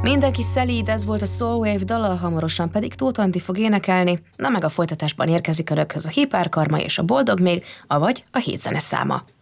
Mindenki szelíd, ez volt a Soulwave dala, hamarosan pedig Tóth Andi fog énekelni, na meg a folytatásban érkezik önökhöz a Hiperkarma és a Boldog még, avagy a Hétzene száma.